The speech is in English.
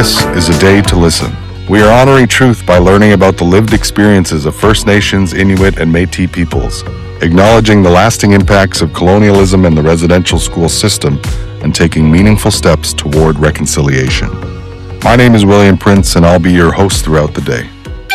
This is a day to listen. We are honoring truth by learning about the lived experiences of First Nations, Inuit, and Métis peoples, acknowledging the lasting impacts of colonialism and the residential school system, and taking meaningful steps toward reconciliation. My name is William Prince, and I'll be your host throughout the day.